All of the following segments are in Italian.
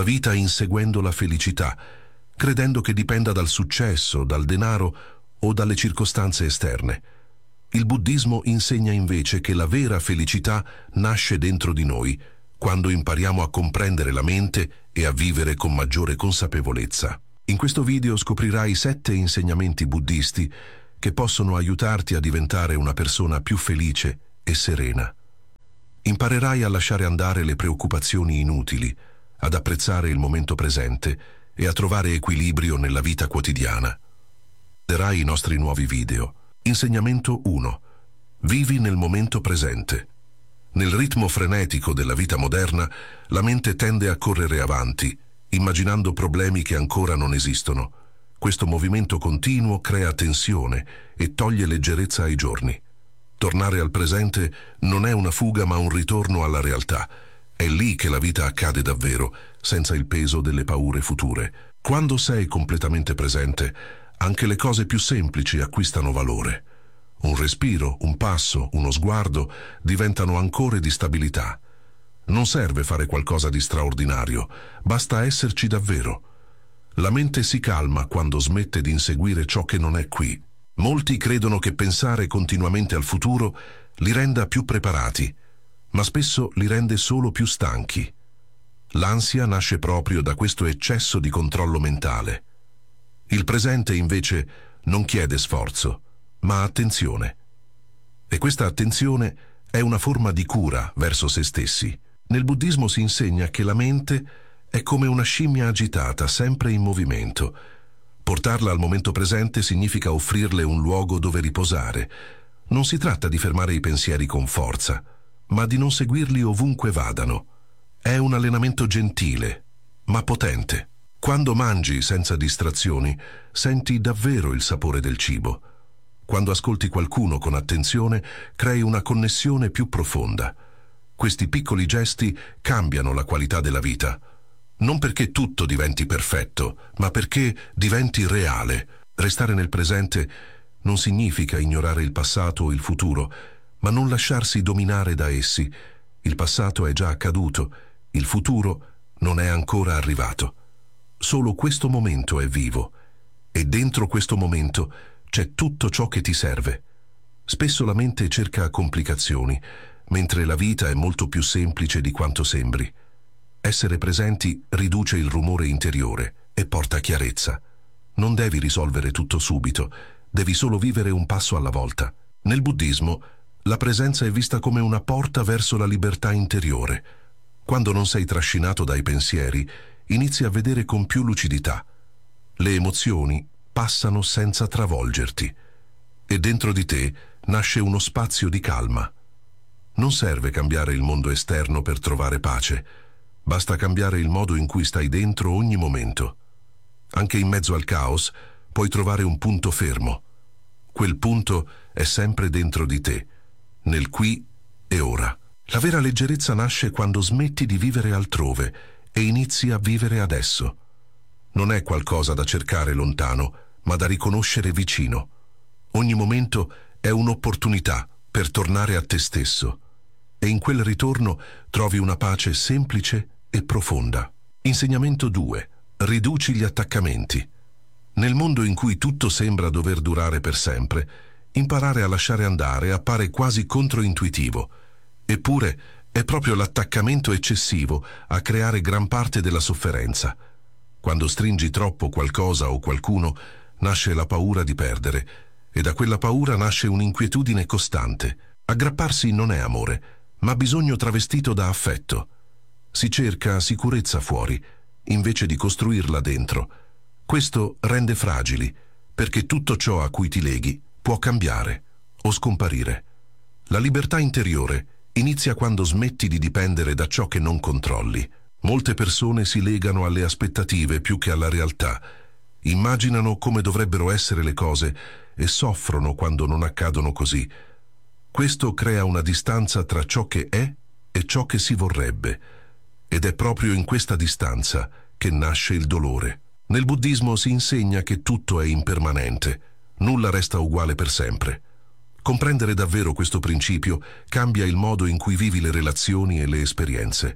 la vita inseguendo la felicità, credendo che dipenda dal successo, dal denaro o dalle circostanze esterne. Il buddismo insegna invece che la vera felicità nasce dentro di noi, quando impariamo a comprendere la mente e a vivere con maggiore consapevolezza. In questo video scoprirai 7 insegnamenti buddisti che possono aiutarti a diventare una persona più felice e serena. Imparerai a lasciare andare le preoccupazioni inutili, ad apprezzare il momento presente e a trovare equilibrio nella vita quotidiana. Vedrai i nostri nuovi video. Insegnamento 1. Vivi nel momento presente. Nel ritmo frenetico della vita moderna, la mente tende a correre avanti, immaginando problemi che ancora non esistono. Questo movimento continuo crea tensione e toglie leggerezza ai giorni. Tornare al presente non è una fuga ma un ritorno alla realtà. È lì che la vita accade davvero, senza il peso delle paure future. Quando sei completamente presente, anche le cose più semplici acquistano valore. Un respiro, un passo, uno sguardo diventano ancore di stabilità. Non serve fare qualcosa di straordinario, basta esserci davvero. La mente si calma quando smette di inseguire ciò che non è qui. Molti credono che pensare continuamente al futuro li renda più preparati, ma spesso li rende solo più stanchi. L'ansia nasce proprio da questo eccesso di controllo mentale. Il presente invece non chiede sforzo, ma attenzione. E questa attenzione è una forma di cura verso se stessi. Nel buddismo si insegna che la mente è come una scimmia agitata, sempre in movimento. Portarla al momento presente significa offrirle un luogo dove riposare. Non si tratta di fermare i pensieri con forza, ma di non seguirli ovunque vadano. È un allenamento gentile, ma potente. Quando mangi senza distrazioni, senti davvero il sapore del cibo. Quando ascolti qualcuno con attenzione, crei una connessione più profonda. Questi piccoli gesti cambiano la qualità della vita. Non perché tutto diventi perfetto, ma perché diventi reale. Restare nel presente non significa ignorare il passato o il futuro, ma non lasciarsi dominare da essi. Il passato è già accaduto, il futuro non è ancora arrivato. Solo questo momento è vivo, e dentro questo momento c'è tutto ciò che ti serve. Spesso la mente cerca complicazioni, mentre la vita è molto più semplice di quanto sembri. Essere presenti riduce il rumore interiore e porta chiarezza. Non devi risolvere tutto subito, devi solo vivere un passo alla volta. Nel buddismo, la presenza è vista come una porta verso la libertà interiore. Quando non sei trascinato dai pensieri, inizi a vedere con più lucidità. Le emozioni passano senza travolgerti e dentro di te nasce uno spazio di calma. Non serve cambiare il mondo esterno per trovare pace, basta cambiare il modo in cui stai dentro ogni momento. Anche in mezzo al caos puoi trovare un punto fermo. Quel punto è sempre dentro di te, nel qui e ora. La vera leggerezza nasce quando smetti di vivere altrove e inizi a vivere adesso. Non è qualcosa da cercare lontano, ma da riconoscere vicino. Ogni momento è un'opportunità per tornare a te stesso. E in quel ritorno trovi una pace semplice e profonda. Insegnamento 2. Riduci gli attaccamenti. Nel mondo in cui tutto sembra dover durare per sempre, imparare a lasciare andare appare quasi controintuitivo. Eppure è proprio l'attaccamento eccessivo a creare gran parte della sofferenza. Quando stringi troppo qualcosa o qualcuno, nasce la paura di perdere, e da quella paura nasce un'inquietudine costante. Aggrapparsi non è amore, ma bisogno travestito da affetto. Si cerca sicurezza fuori, invece di costruirla dentro. Questo rende fragili, perché tutto ciò a cui ti leghi può cambiare o scomparire. La libertà interiore inizia quando smetti di dipendere da ciò che non controlli. Molte persone si legano alle aspettative più che alla realtà. Immaginano come dovrebbero essere le cose e soffrono quando non accadono così. Questo crea una distanza tra ciò che è e ciò che si vorrebbe. Ed è proprio in questa distanza che nasce il dolore. Nel buddismo si insegna che tutto è impermanente, nulla resta uguale per sempre. Comprendere davvero questo principio cambia il modo in cui vivi le relazioni e le esperienze.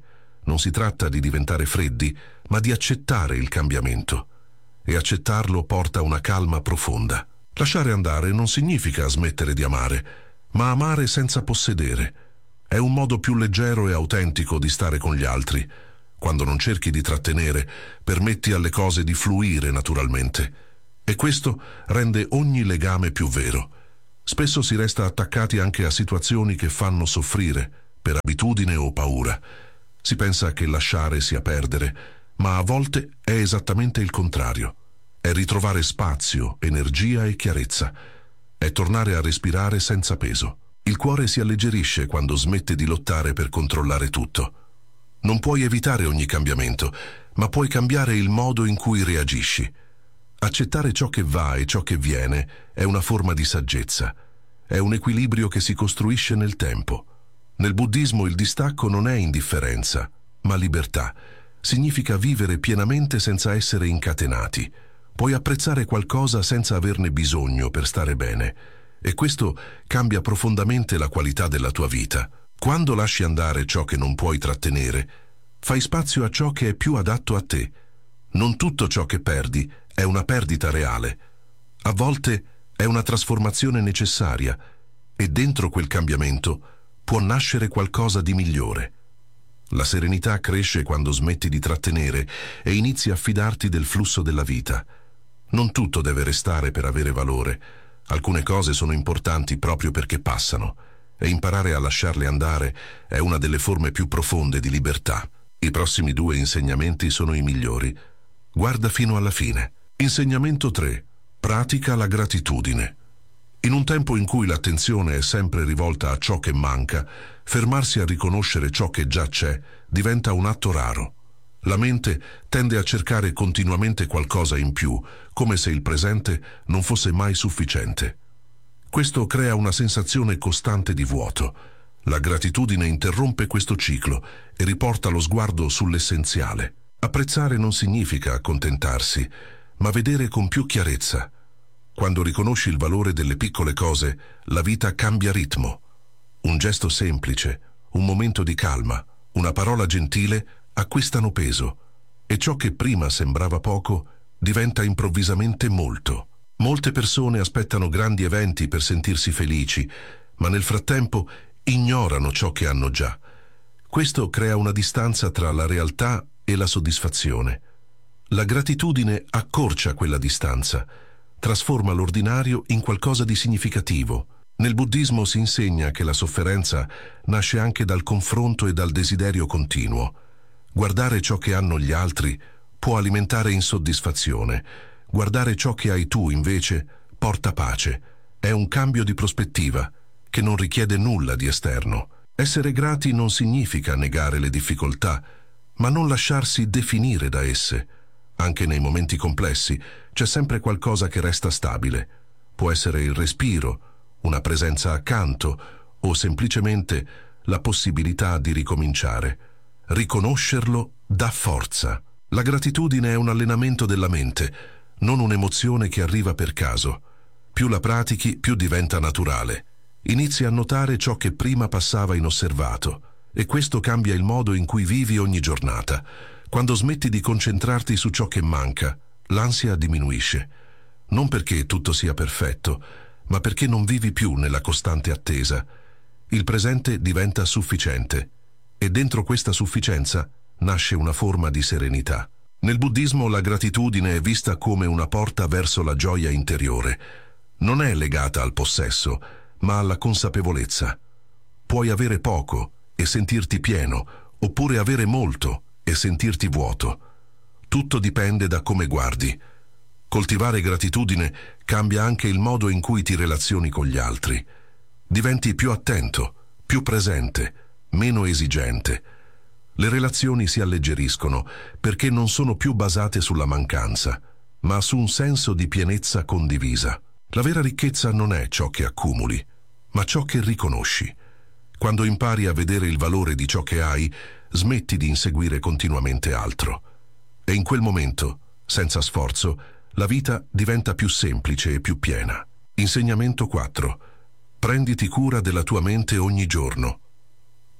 Non si tratta di diventare freddi, ma di accettare il cambiamento. E accettarlo porta a una calma profonda. Lasciare andare non significa smettere di amare, ma amare senza possedere. È un modo più leggero e autentico di stare con gli altri. Quando non cerchi di trattenere, permetti alle cose di fluire naturalmente. E questo rende ogni legame più vero. Spesso si resta attaccati anche a situazioni che fanno soffrire, per abitudine o paura. Si pensa che lasciare sia perdere, ma a volte è esattamente il contrario. È ritrovare spazio, energia e chiarezza. È tornare a respirare senza peso. Il cuore si alleggerisce quando smette di lottare per controllare tutto. Non puoi evitare ogni cambiamento, ma puoi cambiare il modo in cui reagisci. Accettare ciò che va e ciò che viene è una forma di saggezza. È un equilibrio che si costruisce nel tempo. Nel buddismo il distacco non è indifferenza, ma libertà. Significa vivere pienamente senza essere incatenati. Puoi apprezzare qualcosa senza averne bisogno per stare bene. E questo cambia profondamente la qualità della tua vita. Quando lasci andare ciò che non puoi trattenere, fai spazio a ciò che è più adatto a te. Non tutto ciò che perdi è una perdita reale. A volte è una trasformazione necessaria e dentro quel cambiamento può nascere qualcosa di migliore. La serenità cresce quando smetti di trattenere e inizi a fidarti del flusso della vita. Non tutto deve restare per avere valore. Alcune cose sono importanti proprio perché passano, e imparare a lasciarle andare è una delle forme più profonde di libertà. I prossimi 2 insegnamenti sono i migliori. Guarda fino alla fine. Insegnamento 3. Pratica la gratitudine. In un tempo in cui l'attenzione è sempre rivolta a ciò che manca, fermarsi a riconoscere ciò che già c'è diventa un atto raro. La mente tende a cercare continuamente qualcosa in più, come se il presente non fosse mai sufficiente. Questo crea una sensazione costante di vuoto. La gratitudine interrompe questo ciclo e riporta lo sguardo sull'essenziale. Apprezzare non significa accontentarsi, ma vedere con più chiarezza. Quando riconosci il valore delle piccole cose, la vita cambia ritmo. Un gesto semplice, un momento di calma, una parola gentile acquistano peso, e ciò che prima sembrava poco diventa improvvisamente molto. Molte persone aspettano grandi eventi per sentirsi felici, ma nel frattempo ignorano ciò che hanno già. Questo crea una distanza tra la realtà e la soddisfazione. La gratitudine accorcia quella distanza, trasforma l'ordinario in qualcosa di significativo. Nel buddismo si insegna che la sofferenza nasce anche dal confronto e dal desiderio continuo. Guardare ciò che hanno gli altri può alimentare insoddisfazione. Guardare ciò che hai tu, invece, porta pace. È un cambio di prospettiva che non richiede nulla di esterno. Essere grati non significa negare le difficoltà, ma non lasciarsi definire da esse. Anche nei momenti complessi c'è sempre qualcosa che resta stabile. Può essere il respiro, una presenza accanto o semplicemente la possibilità di ricominciare. Riconoscerlo dà forza. La gratitudine è un allenamento della mente, non un'emozione che arriva per caso. Più la pratichi, più diventa naturale. Inizi a notare ciò che prima passava inosservato, e questo cambia il modo in cui vivi ogni giornata. Quando smetti di concentrarti su ciò che manca, l'ansia diminuisce. Non perché tutto sia perfetto, ma perché non vivi più nella costante attesa. Il presente diventa sufficiente, e dentro questa sufficienza nasce una forma di serenità. Nel buddismo la gratitudine è vista come una porta verso la gioia interiore. Non è legata al possesso, ma alla consapevolezza. Puoi avere poco e sentirti pieno, oppure avere molto e sentirti vuoto. Tutto dipende da come guardi. Coltivare gratitudine cambia anche il modo in cui ti relazioni con gli altri. Diventi più attento, più presente, meno esigente. Le relazioni si alleggeriscono perché non sono più basate sulla mancanza, ma su un senso di pienezza condivisa. La vera ricchezza non è ciò che accumuli, ma ciò che riconosci. Quando impari a vedere il valore di ciò che hai, smetti di inseguire continuamente altro. E in quel momento, senza sforzo, la vita diventa più semplice e più piena. Insegnamento 4. Prenditi cura della tua mente ogni giorno.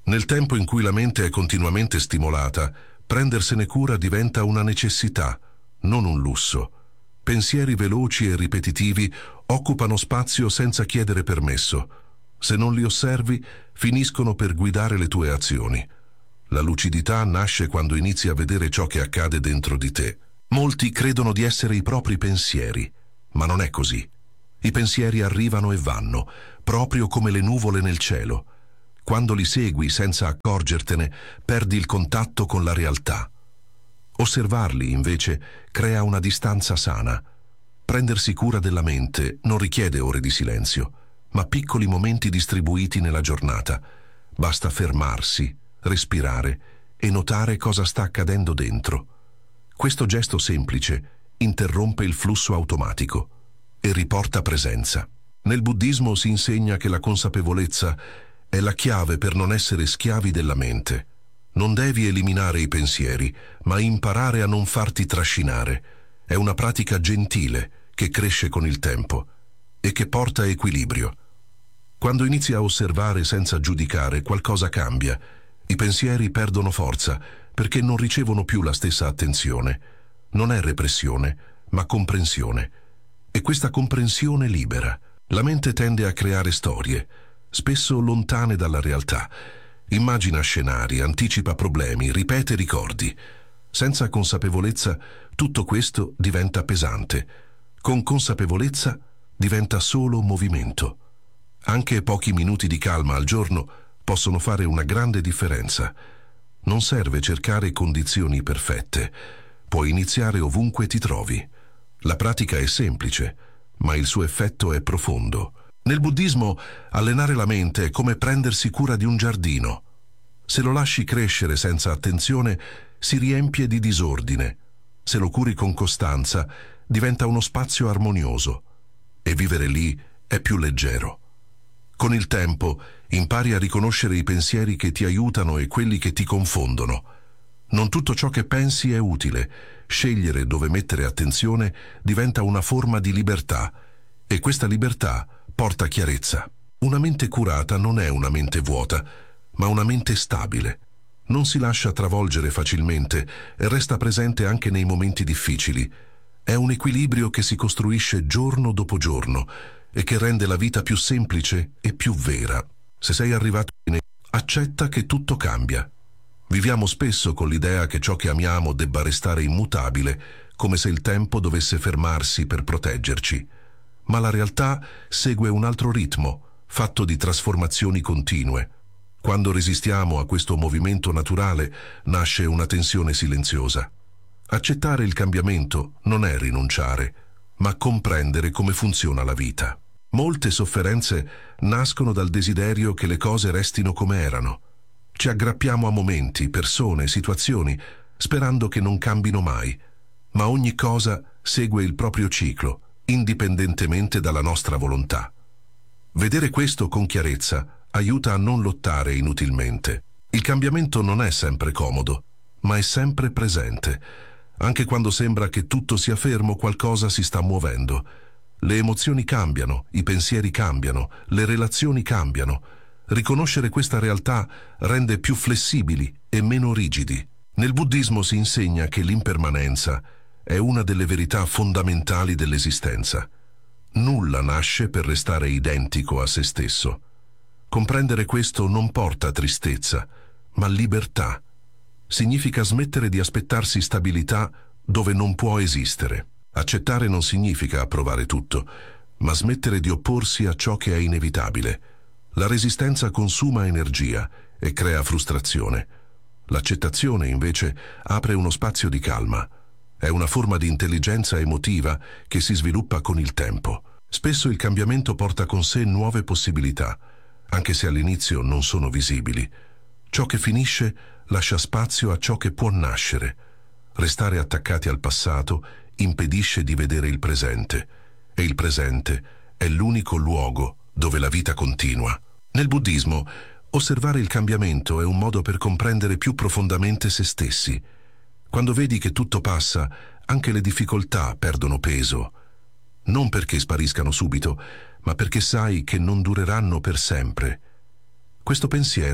Nel tempo in cui la mente è continuamente stimolata, prendersene cura diventa una necessità, non un lusso. Pensieri veloci e ripetitivi occupano spazio senza chiedere permesso. Se non li osservi, finiscono per guidare le tue azioni. La lucidità nasce quando inizi a vedere ciò che accade dentro di te. Molti credono di essere i propri pensieri, ma non è così. I pensieri arrivano e vanno, proprio come le nuvole nel cielo. Quando li segui senza accorgertene, perdi il contatto con la realtà. Osservarli, invece, crea una distanza sana. Prendersi cura della mente non richiede ore di silenzio, ma piccoli momenti distribuiti nella giornata. Basta fermarsi, respirare e notare cosa sta accadendo dentro. Questo gesto semplice interrompe il flusso automatico e riporta presenza. Nel buddismo si insegna che la consapevolezza è la chiave per non essere schiavi della mente. Non devi eliminare i pensieri, ma imparare a non farti trascinare. È una pratica gentile che cresce con il tempo e che porta equilibrio. Quando inizi a osservare senza giudicare, qualcosa cambia. I pensieri perdono forza perché non ricevono più la stessa attenzione. Non è repressione, ma comprensione. E questa comprensione libera. La mente tende a creare storie, spesso lontane dalla realtà. Immagina scenari, anticipa problemi, ripete ricordi. Senza consapevolezza, tutto questo diventa pesante. Con consapevolezza, diventa solo movimento. Anche pochi minuti di calma al giorno possono fare una grande differenza. Non serve cercare condizioni perfette. Puoi iniziare ovunque ti trovi. La pratica è semplice, ma il suo effetto è profondo. Nel buddismo, allenare la mente è come prendersi cura di un giardino. Se lo lasci crescere senza attenzione, si riempie di disordine. Se lo curi con costanza, diventa uno spazio armonioso. E vivere lì è più leggero. Con il tempo, impari a riconoscere i pensieri che ti aiutano e quelli che ti confondono. Non tutto ciò che pensi è utile. Scegliere dove mettere attenzione diventa una forma di libertà. E questa libertà porta chiarezza. Una mente curata non è una mente vuota, ma una mente stabile. Non si lascia travolgere facilmente e resta presente anche nei momenti difficili. È un equilibrio che si costruisce giorno dopo giorno e che rende la vita più semplice e più vera. Se sei arrivato in accetta che tutto cambia. Viviamo spesso con l'idea che ciò che amiamo debba restare immutabile, come se il tempo dovesse fermarsi per proteggerci. Ma la realtà segue un altro ritmo, fatto di trasformazioni continue. Quando resistiamo a questo movimento naturale, nasce una tensione silenziosa. Accettare il cambiamento non è rinunciare, ma comprendere come funziona la vita. Molte sofferenze nascono dal desiderio che le cose restino come erano. Ci aggrappiamo a momenti, persone, situazioni, sperando che non cambino mai. Ma ogni cosa segue il proprio ciclo, indipendentemente dalla nostra volontà. Vedere questo con chiarezza aiuta a non lottare inutilmente. Il cambiamento non è sempre comodo, ma è sempre presente. Anche quando sembra che tutto sia fermo, qualcosa si sta muovendo. Le emozioni cambiano, i pensieri cambiano, le relazioni cambiano. Riconoscere questa realtà rende più flessibili e meno rigidi. Nel buddismo si insegna che l'impermanenza è una delle verità fondamentali dell'esistenza. Nulla nasce per restare identico a se stesso. Comprendere questo non porta tristezza, ma libertà. Significa smettere di aspettarsi stabilità dove non può esistere. Accettare non significa approvare tutto, ma smettere di opporsi a ciò che è inevitabile. La resistenza consuma energia e crea frustrazione. L'accettazione, invece, apre uno spazio di calma. È una forma di intelligenza emotiva che si sviluppa con il tempo. Spesso il cambiamento porta con sé nuove possibilità, anche se all'inizio non sono visibili. Ciò che finisce lascia spazio a ciò che può nascere. Restare attaccati al passato impedisce di vedere il presente, e il presente è l'unico luogo dove la vita continua. Nel buddismo, osservare il cambiamento è un modo per comprendere più profondamente se stessi. Quando vedi che tutto passa, anche le difficoltà perdono peso. Non perché spariscano subito, ma perché sai che non dureranno per sempre. Questo pensiero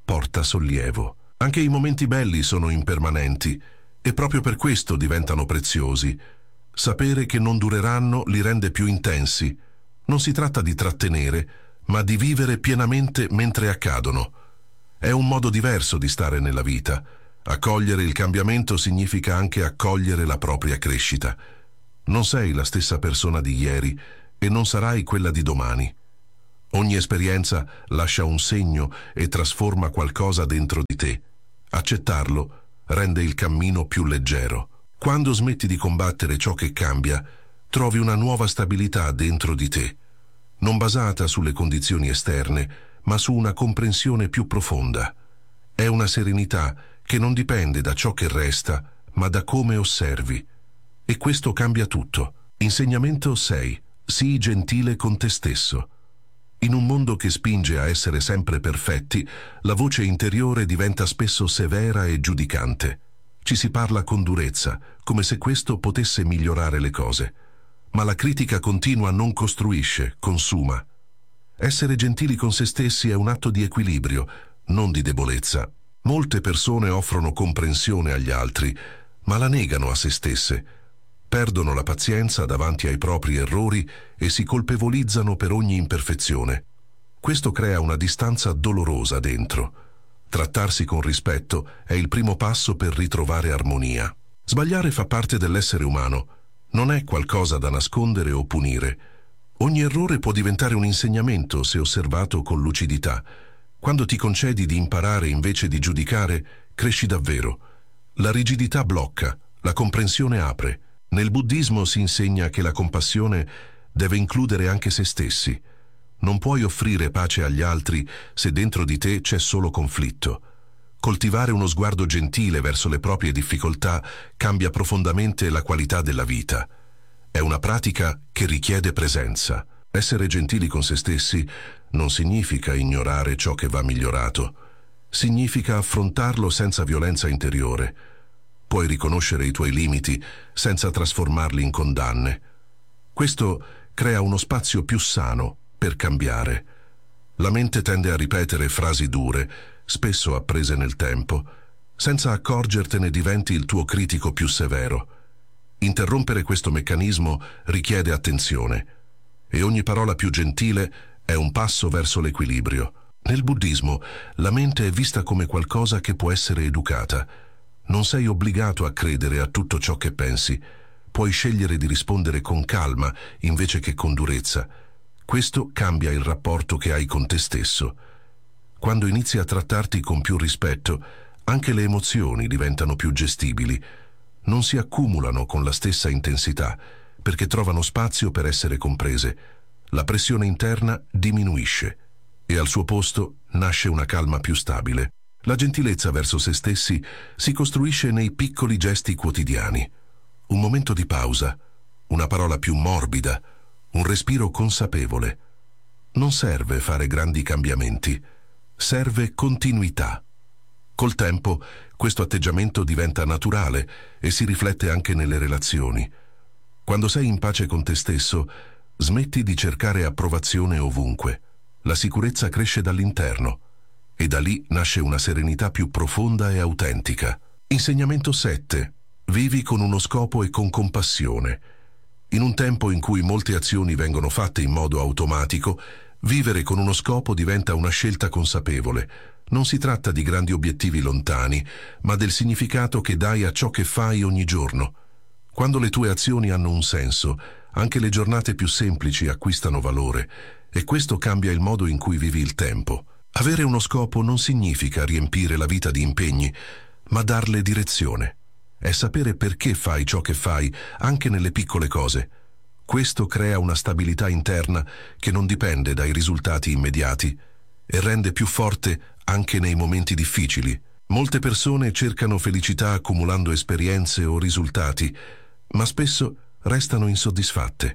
porta sollievo. Anche i momenti belli sono impermanenti e proprio per questo diventano preziosi. Sapere che non dureranno li rende più intensi. Non si tratta di trattenere, ma di vivere pienamente mentre accadono. È un modo diverso di stare nella vita. Accogliere il cambiamento significa anche accogliere la propria crescita. Non sei la stessa persona di ieri e non sarai quella di domani. Ogni esperienza lascia un segno e trasforma qualcosa dentro di te. Accettarlo rende il cammino più leggero. Quando smetti di combattere ciò che cambia, trovi una nuova stabilità dentro di te, non basata sulle condizioni esterne, ma su una comprensione più profonda. È una serenità che non dipende da ciò che resta, ma da come osservi. E questo cambia tutto. Insegnamento 6. Sii gentile con te stesso. In un mondo che spinge a essere sempre perfetti, la voce interiore diventa spesso severa e giudicante. Ci si parla con durezza, come se questo potesse migliorare le cose. Ma la critica continua non costruisce, consuma. Essere gentili con se stessi è un atto di equilibrio, non di debolezza. Molte persone offrono comprensione agli altri, ma la negano a se stesse. Perdono la pazienza davanti ai propri errori e si colpevolizzano per ogni imperfezione. Questo crea una distanza dolorosa dentro. Trattarsi con rispetto è il primo passo per ritrovare armonia. Sbagliare fa parte dell'essere umano. Non è qualcosa da nascondere o punire. Ogni errore può diventare un insegnamento se osservato con lucidità. Quando ti concedi di imparare invece di giudicare, cresci davvero. La rigidità blocca, la comprensione apre. Nel buddismo si insegna che la compassione deve includere anche se stessi. Non puoi offrire pace agli altri se dentro di te c'è solo conflitto. Coltivare uno sguardo gentile verso le proprie difficoltà cambia profondamente la qualità della vita. È una pratica che richiede presenza. Essere gentili con se stessi non significa ignorare ciò che va migliorato. Significa affrontarlo senza violenza interiore. Puoi riconoscere i tuoi limiti senza trasformarli in condanne. Questo crea uno spazio più sano per cambiare. La mente tende a ripetere frasi dure, spesso apprese nel tempo. Senza accorgertene diventi il tuo critico più severo. Interrompere questo meccanismo richiede attenzione e ogni parola più gentile è un passo verso l'equilibrio. Nel buddismo la mente è vista come qualcosa che può essere educata. Non sei obbligato a credere a tutto ciò che pensi. Puoi scegliere di rispondere con calma invece che con durezza. Questo cambia il rapporto che hai con te stesso. Quando inizi a trattarti con più rispetto, anche le emozioni diventano più gestibili. Non si accumulano con la stessa intensità, perché trovano spazio per essere comprese. La pressione interna diminuisce e al suo posto nasce una calma più stabile. La gentilezza verso se stessi si costruisce nei piccoli gesti quotidiani. Un momento di pausa, una parola più morbida, un respiro consapevole. Non serve fare grandi cambiamenti, serve continuità. Col tempo, questo atteggiamento diventa naturale e si riflette anche nelle relazioni. Quando sei in pace con te stesso, smetti di cercare approvazione ovunque. La sicurezza cresce dall'interno e da lì nasce una serenità più profonda e autentica. Insegnamento 7. Vivi con uno scopo e con compassione. In un tempo in cui molte azioni vengono fatte in modo automatico, vivere con uno scopo diventa una scelta consapevole. Non si tratta di grandi obiettivi lontani, ma del significato che dai a ciò che fai ogni giorno. Quando le tue azioni hanno un senso, anche le giornate più semplici acquistano valore, e questo cambia il modo in cui vivi il tempo. Avere uno scopo non significa riempire la vita di impegni, ma darle direzione. È sapere perché fai ciò che fai, anche nelle piccole cose. Questo crea una stabilità interna che non dipende dai risultati immediati e rende più forte anche nei momenti difficili. Molte persone cercano felicità accumulando esperienze o risultati, ma spesso restano insoddisfatte.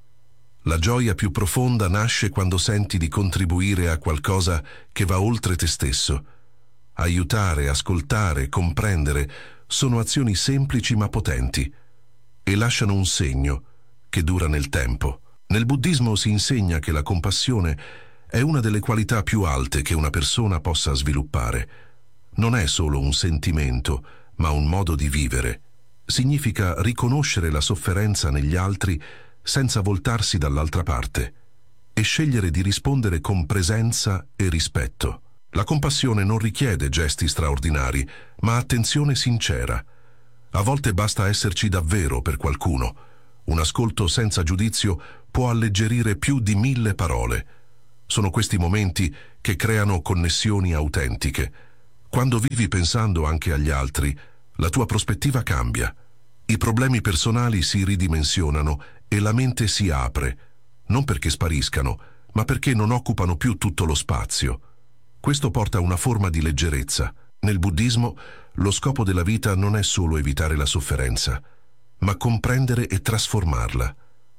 La gioia più profonda nasce quando senti di contribuire a qualcosa che va oltre te stesso. Aiutare, ascoltare, comprendere sono azioni semplici ma potenti e lasciano un segno che dura nel tempo. Nel buddismo si insegna che la compassione è una delle qualità più alte che una persona possa sviluppare. Non è solo un sentimento, ma un modo di vivere. Significa riconoscere la sofferenza negli altri senza voltarsi dall'altra parte e scegliere di rispondere con presenza e rispetto. La compassione non richiede gesti straordinari, ma attenzione sincera. A volte basta esserci davvero per qualcuno. Un ascolto senza giudizio può alleggerire più di 1000 parole. Sono questi momenti che creano connessioni autentiche. Quando vivi pensando anche agli altri, la tua prospettiva cambia. I problemi personali si ridimensionano e la mente si apre, non perché spariscano, ma perché non occupano più tutto lo spazio. Questo porta a una forma di leggerezza. Nel buddismo, lo scopo della vita non è solo evitare la sofferenza, ma comprendere e trasformarla.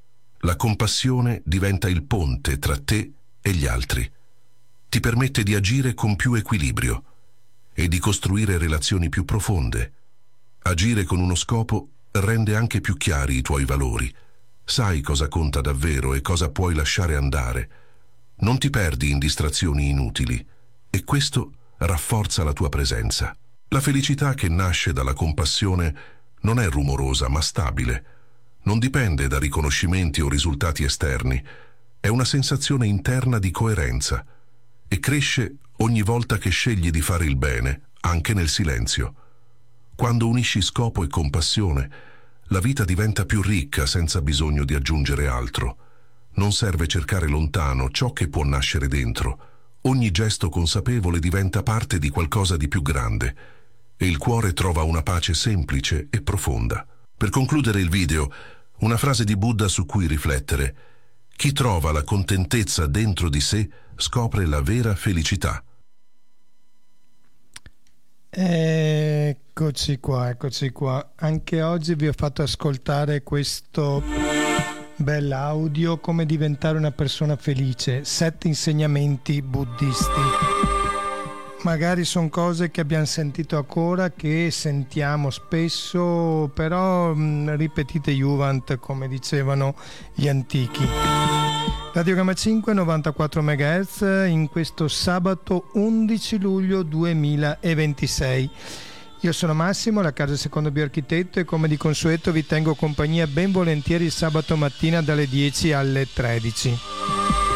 La compassione diventa il ponte tra te e gli altri. Ti permette di agire con più equilibrio e di costruire relazioni più profonde. Agire con uno scopo rende anche più chiari i tuoi valori. Sai cosa conta davvero e cosa puoi lasciare andare. Non ti perdi in distrazioni inutili e questo rafforza la tua presenza. La felicità che nasce dalla compassione non è rumorosa ma stabile. Non dipende da riconoscimenti o risultati esterni. È una sensazione interna di coerenza e cresce ogni volta che scegli di fare il bene, anche nel silenzio. Quando unisci scopo e compassione, la vita diventa più ricca senza bisogno di aggiungere altro. Non serve cercare lontano ciò che può nascere dentro. Ogni gesto consapevole diventa parte di qualcosa di più grande e il cuore trova una pace semplice e profonda. Per concludere il video, una frase di Buddha su cui riflettere. Chi trova la contentezza dentro di sé scopre la vera felicità. Eccoci qua. Anche oggi vi ho fatto ascoltare questo bell'audio, come diventare una persona felice, 7 insegnamenti buddisti. Magari sono cose che abbiamo sentito ancora, che sentiamo spesso, però ripetite Juvent, come dicevano gli antichi. Radiogramma 5, 94 MHz, in questo sabato 11 luglio 2026. Io sono Massimo, la casa secondo Bioarchitetto, e come di consueto vi tengo compagnia ben volentieri il sabato mattina dalle 10 alle 13.